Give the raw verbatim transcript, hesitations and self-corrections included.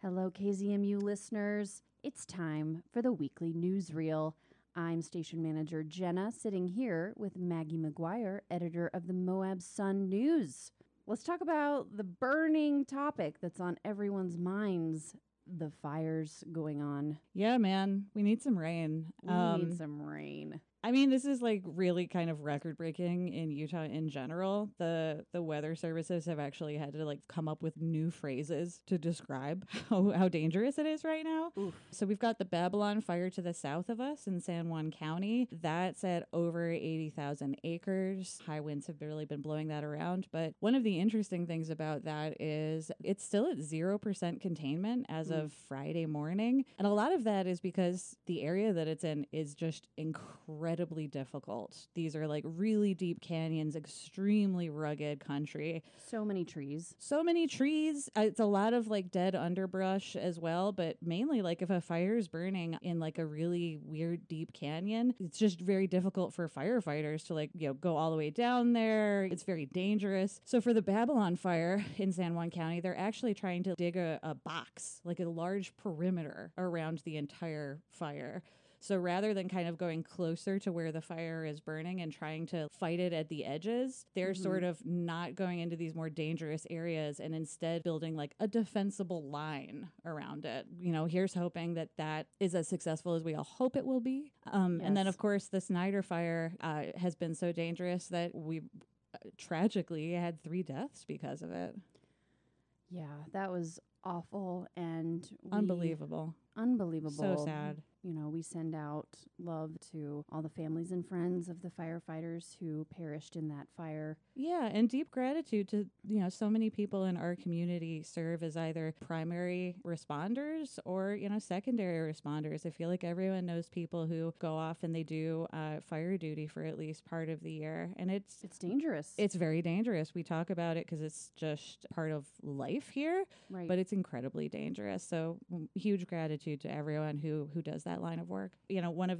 Hello, K Z M U listeners. It's time for the weekly newsreel. I'm station manager Jenna, sitting here with Maggie McGuire, editor of the Moab Sun News. Let's talk about the burning topic that's on everyone's minds, the fires going on. Yeah, man, we need some rain. We um, need some rain. I mean, this is like really kind of record breaking in Utah in general. The the weather services have actually had to like come up with new phrases to describe how, how dangerous it is right now. Oof. So we've got the Babylon fire to the south of us in San Juan County. That's at over eighty thousand acres. High winds have really been blowing that around. But one of the interesting things about that is it's still at zero percent containment as mm. of Friday morning. And a lot of that is because the area that it's in is just incredible. Incredibly difficult. These are like really deep canyons, extremely rugged country. So many trees. So many trees. Uh, it's a lot of like dead underbrush as well, but mainly like if a fire is burning in like a really weird deep canyon, it's just very difficult for firefighters to like, you know, go all the way down there. It's very dangerous. So for the Babylon fire in San Juan County, they're actually trying to dig a, a box, like a large perimeter around the entire fire. So rather than kind of going closer to where the fire is burning and trying to fight it at the edges, they're mm-hmm. sort of not going into these more dangerous areas and instead building like a defensible line around it. You know, here's hoping that that is as successful as we all hope it will be. Um, yes. And then, of course, the Snyder fire uh, has been so dangerous that we uh, tragically had three deaths because of it. Yeah, that was awful and unbelievable. Unbelievable. So sad. You know, we send out love to all the families and friends of the firefighters who perished in that fire. Yeah, and deep gratitude to, you know, so many people in our community serve as either primary responders or, you know, secondary responders. I feel like everyone knows people who go off and they do uh, fire duty for at least part of the year. And it's... It's dangerous. It's very dangerous. We talk about it because it's just part of life here, right. But it's incredibly dangerous. So huge gratitude to everyone who, who does that line of work. You know, one of